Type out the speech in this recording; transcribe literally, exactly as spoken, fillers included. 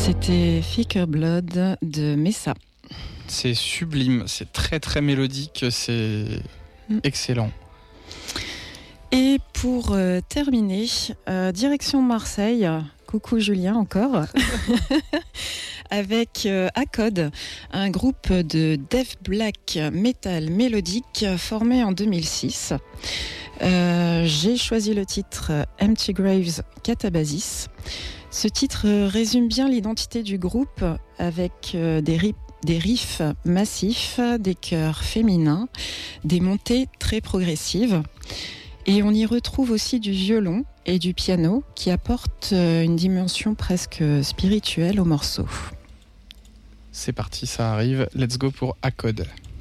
C'était Thicker Blood de Messa. C'est sublime, c'est très très mélodique, c'est mm. excellent. Et pour euh, terminer, euh, direction Marseille, coucou Julien encore, avec euh, A-Code, un groupe de death black metal mélodique formé en deux mille six. Euh, j'ai choisi le titre Empty Graves Catabasis. Ce titre résume bien l'identité du groupe avec euh, des, ri- des riffs massifs, des chœurs féminins, des montées très progressives. Et on y retrouve aussi du violon et du piano qui apportent une dimension presque spirituelle au morceau. C'est parti, ça arrive. Let's go pour A-Code.